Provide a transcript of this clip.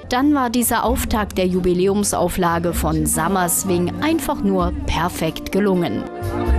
Dann war dieser Auftakt der Jubiläumsauflage von Summer Swing einfach nur perfekt gelungen.